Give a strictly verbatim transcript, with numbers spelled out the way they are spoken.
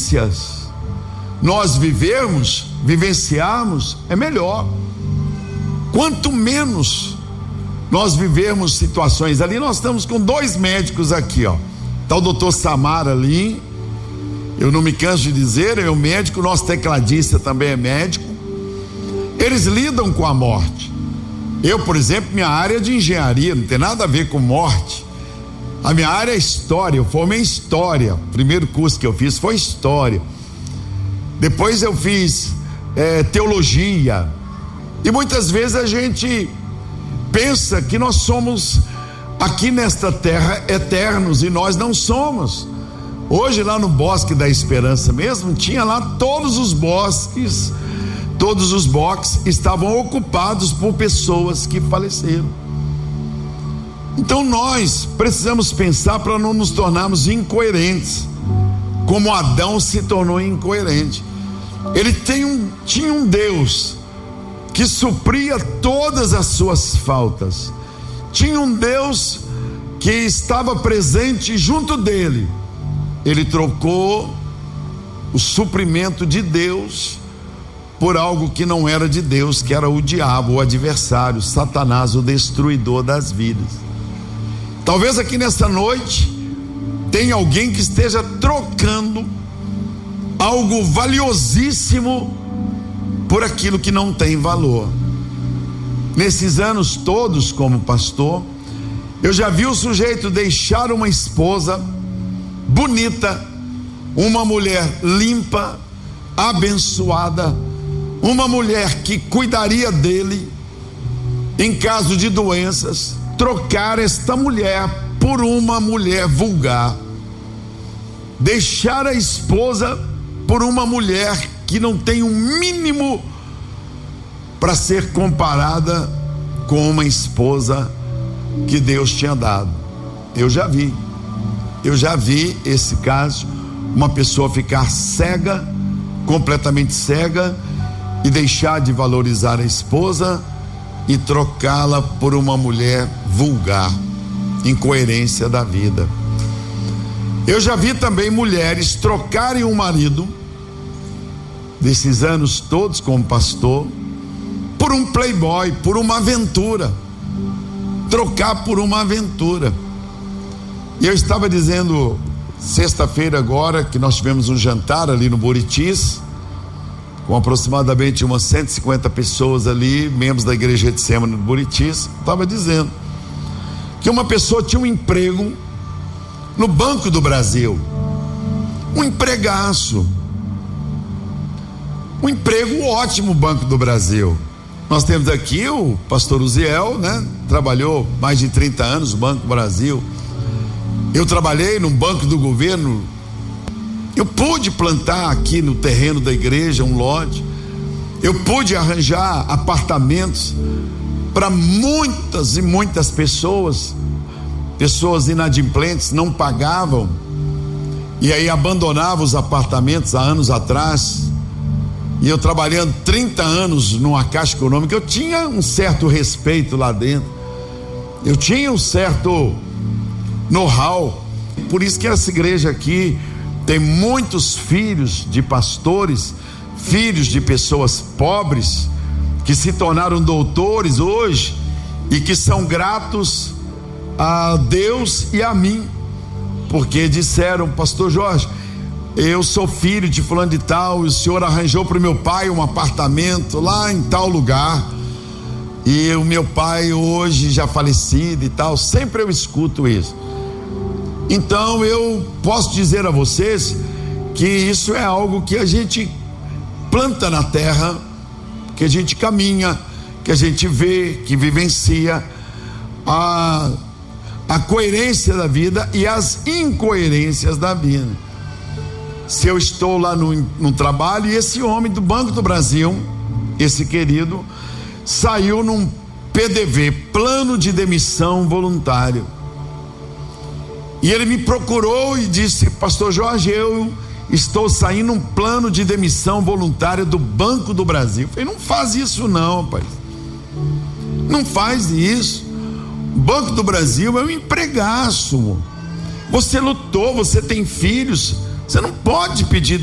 experiências nós vivermos, vivenciarmos, é melhor. Quanto menos nós vivermos situações ali, nós estamos com dois médicos aqui, ó. Tá o doutor Samara ali, eu não me canso de dizer, é o médico, nosso tecladista também é médico. Eles lidam com a morte. Eu, por exemplo, minha área é de engenharia, não tem nada a ver com morte. A minha área é história, eu formei em história. O primeiro curso que eu fiz foi história. Depois eu fiz é, teologia. E muitas vezes a gente pensa que nós somos aqui nesta terra eternos, e nós não somos. Hoje lá no Bosque da Esperança mesmo, tinha lá todos os bosques, todos os boxes estavam ocupados por pessoas que faleceram. Então nós precisamos pensar para não nos tornarmos incoerentes, como Adão se tornou incoerente. Ele tem um, tinha um Deus que supria todas as suas faltas, tinha um Deus que estava presente junto dele. Ele trocou o suprimento de Deus por algo que não era de Deus, que era o diabo, o adversário, Satanás, o destruidor das vidas. Talvez aqui nesta noite tenha alguém que esteja trocando algo valiosíssimo por aquilo que não tem valor. Nesses anos todos como pastor, eu já vi o sujeito deixar uma esposa bonita, uma mulher limpa, abençoada, uma mulher que cuidaria dele em caso de doenças, trocar esta mulher por uma mulher vulgar, deixar a esposa por uma mulher que não tem um mínimo para ser comparada com uma esposa que Deus tinha dado. Eu já vi, eu já vi esse caso, uma pessoa ficar cega, completamente cega, e deixar de valorizar a esposa e trocá-la por uma mulher vulgar, incoerência da vida. Eu já vi também mulheres trocarem um marido, desses anos todos como pastor, por um playboy, por uma aventura, trocar por uma aventura. E eu estava dizendo sexta-feira agora que nós tivemos um jantar ali no Buritis, com aproximadamente umas cento e cinquenta pessoas ali, membros da igreja de Sema no Buritis. Estava dizendo que uma pessoa tinha um emprego no Banco do Brasil, um empregaço, um emprego ótimo, Banco do Brasil. Nós temos aqui o pastor Uziel, né? Trabalhou mais de trinta anos no Banco do Brasil. Eu trabalhei no Banco do Governo. Eu pude plantar aqui no terreno da igreja um lote. Eu pude arranjar apartamentos para muitas e muitas pessoas, pessoas inadimplentes, não pagavam e aí abandonavam os apartamentos há anos atrás. E eu trabalhando trinta anos numa Caixa Econômica, eu tinha um certo respeito lá dentro, eu tinha um certo know-how. Por isso que essa igreja aqui tem muitos filhos de pastores, filhos de pessoas pobres, que se tornaram doutores hoje e que são gratos a Deus e a mim, porque disseram: pastor Jorge, eu sou filho de fulano de tal, e o senhor arranjou para o meu pai um apartamento lá em tal lugar, e o meu pai hoje já falecido e tal. Sempre eu escuto isso. Então eu posso dizer a vocês que isso é algo que a gente planta na terra, que a gente caminha, que a gente vê, que vivencia a, a coerência da vida e as incoerências da vida. Se eu estou lá no, no trabalho, e esse homem do Banco do Brasil, esse querido, saiu num P D V, plano de demissão voluntário. E ele me procurou e disse: pastor Jorge, eu estou saindo um plano de demissão voluntária do Banco do Brasil. Eu falei: não faz isso não, rapaz, não faz isso. O Banco do Brasil é um empregaço, você lutou, você tem filhos, você não pode pedir